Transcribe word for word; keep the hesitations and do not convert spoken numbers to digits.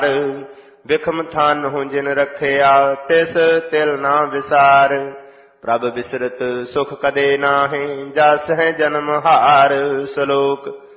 ਵਿਖਮ ਥਨ ਹੁ ਜਿਨ ਰਖਿਆ ਤਿਸ ਤਿਲ ਨਾ ਵਿਸਾਰ। ਪ੍ਰਭ ਬਿਸਰਤ ਸੁਖ ਕਦੇ ਨਾਹਿ ਜਸ ਹੈ ਜਨਮ ਹਾਰ। ਸ਼ਲੋਕ